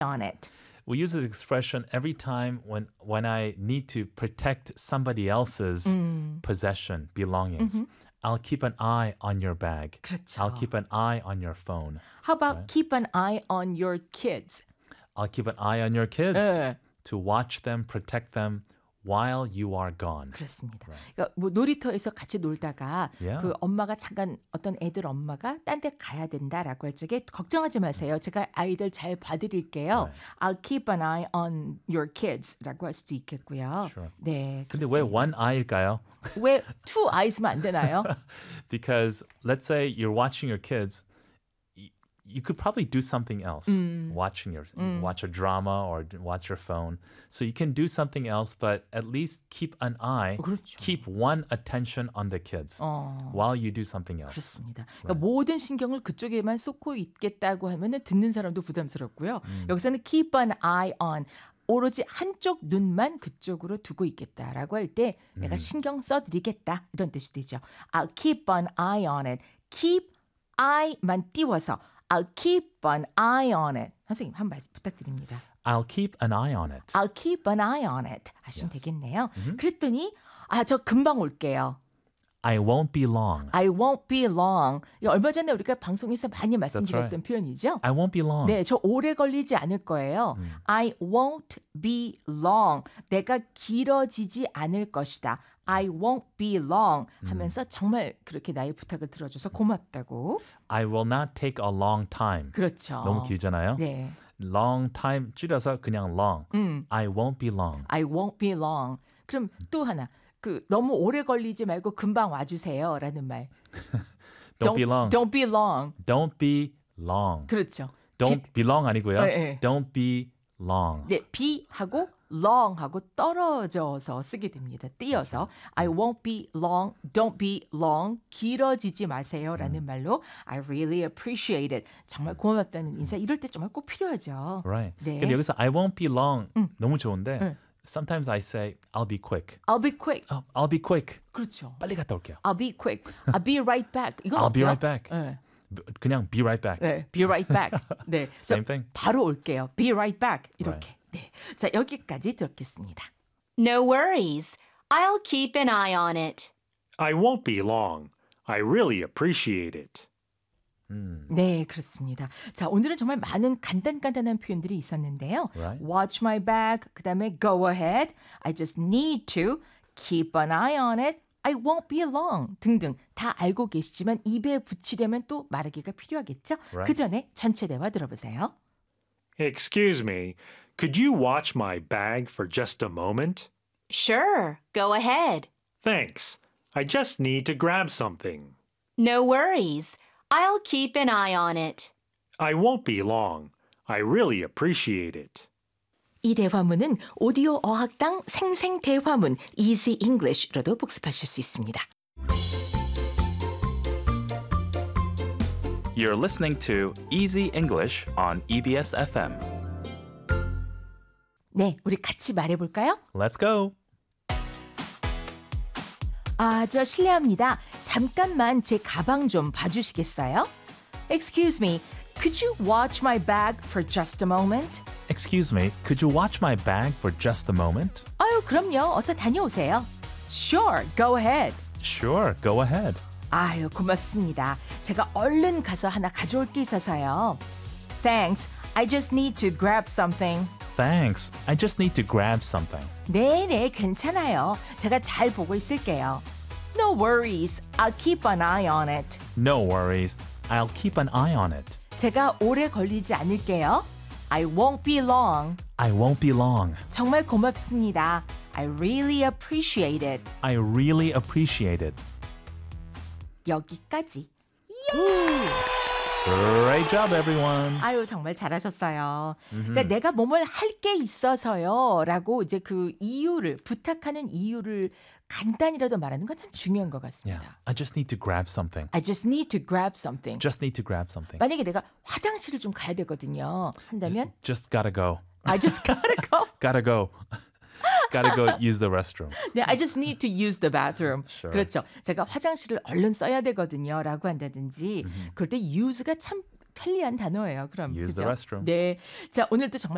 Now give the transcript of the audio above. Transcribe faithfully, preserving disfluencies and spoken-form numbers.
on it. We use this expression every time when when I need to protect somebody else's 음. possession, belongings. 음흠. I'll keep an eye on your bag. 그렇죠. I'll keep an eye on your phone. How about Right. keep an eye on your kids? I'll keep an eye on your kids 네. to watch them, protect them while you are gone. 그렇습니다. 그러니까 뭐 놀이터에서 같이 놀다가 Yeah. 그 엄마가 잠깐 어떤 애들 엄마가 딴 데 가야 된다라고 할 적에 걱정하지 마세요. 제가 아이들 잘 봐드릴게요. Right. I'll keep an eye on your kids라고 할 수도 있겠고요. Sure. 네. 근데 왜 그렇습니다. one eye일까요? 왜 two eyes면 안 되나요? Because let's say you're watching your kids, y- you could probably do something else. 음. Watching your 음. watch a drama or d- watch your phone. So you can do something else, but at least keep an eye, 그렇죠. keep one attention on the kids 어. while you do something else. 그렇습니다. 그러니까 모든 신경을 그쪽에만 쏟고 있겠다고 하면은 듣는 사람도 부담스럽고요. 음. 여기서는 keep an eye on 오로지 한쪽 눈만 그쪽으로 두고 있겠다라고 할 때 내가 신경 써드리겠다 이런 뜻이 되죠. I'll keep an eye on it. keep eye만 띄워서 I'll keep an eye on it. 선생님 한 말씀 부탁드립니다. I'll keep an eye on it. I'll keep an eye on it 하시면 Yes. 되겠네요. 그랬더니 아, 저 금방 올게요. I won't be long. I won't be long. 이 얼마 전에 우리가 방송에서 많이 말씀드렸던 right. 표현이죠. I won't be long. 네, 저 오래 걸리지 않을 거예요. I won't be long. 내가 길어지지 않을 것이다. I won't be long 하면서 정말 그렇게 나의 부탁을 들어줘서 고맙다고. I will not take a long time. 그렇죠. 너무 길잖아요. 네. Long time 줄여서 그냥 long. 음. I won't be long. I won't be long. 그럼 또 하나. 그 너무 오래 걸리지 말고 금방 와주세요라는 말. Don't be long. Don't be long. Don't be long. 그렇죠. Don't be long 아니고요. 네, 네. Don't be long. 네, be 하고 long 하고 떨어져서 쓰게 됩니다. 띄어서 I won't be long, don't be long, 길어지지 마세요라는 말로 I really appreciate it. 정말 고맙다는 인사 이럴 때 정말 꼭 필요하죠. Right. 네. 근데 여기서 I won't be long 너무 좋은데 네. sometimes I say I'll be quick. I'll be quick. Oh, I'll be quick. 그렇죠. 빨리 갔다 올게요. I'll be quick. I'll be right back. 이건 I'll be 어때요? right back. 네. 그냥 be right back. 네, be right back. 네, Same 저 thing. 바로 올게요. Be right back. 이렇게. Right. 네, 자 여기까지 듣겠습니다. No worries. I'll keep an eye on it. I won't be long. I really appreciate it. 네, 그렇습니다. 자, 오늘은 정말 많은 간단간단한 표현들이 있었는데요. Right. Watch my back, 그 다음에 go ahead, I just need to, keep an eye on it, I won't be long 등등 다 알고 계시지만 입에 붙이려면 또 말하기가 필요하겠죠? Right. 그 전에 전체 대화 들어보세요. Excuse me, could you watch my bag for just a moment? Sure, go ahead. Thanks. I just need to grab something. No worries. I'll keep an eye on it. I won't be long. I really appreciate it. 이 대화문은 오디오 어학당 생생 대화문 Easy English로도 복습하실 수 있습니다. You're listening to Easy English on E B S F M. 네, 우리 같이 말해볼까요? Let's go. 아, 저 실례합니다. 잠깐만 제 가방 좀 봐주시겠어요? Excuse me, could you watch my bag for just a moment? Excuse me, could you watch my bag for just a moment? 아유, 그럼요. 어서 다녀오세요. Sure, go ahead. Sure, go ahead. 아유, 고맙습니다. 제가 얼른 가서 하나 가져올 게 있어서요. Thanks, I just need to grab something. Thanks. I just need to grab something. 네네, 괜찮아요. 제가 잘 보고 있을게요. No worries, I'll keep an eye on it. No worries. I'll keep an eye on it. 제가 오래 걸리지 않을게요. I won't be long. I won't be long. 정말 고맙습니다. I really appreciate it. I really appreciate it. 여기까지. Great job, everyone. 아유, 정말 잘하셨어요. 그러니까 내가 뭐뭘 할 게 있어서요 라고 이제 그 이유를, 부탁하는 이유를 간단히라도 말하는 건 참 중요한 것 같습니다. Yeah. I just need to grab something. I just need to grab something. Just need to grab something. 만약에 내가 화장실을 좀 가야 되거든요. 한다면 Just gotta go. I just gotta go. Gotta go. Gotta go use the restroom. 네, I just need to use the bathroom. Sure. 그렇죠. 제가 화장실을 얼른 써야 되거든요. 라고 한다든지 그럴 때 use가 참 편리한 단어예요. 그럼 Use 그죠? the restroom. 네, 자 오늘도 정말